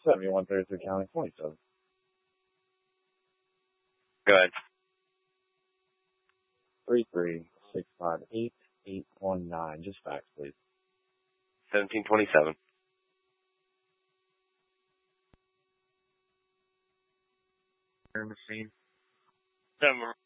7133 County 27. Go ahead. 33658-819. Just facts, please. 1727. Machine. 7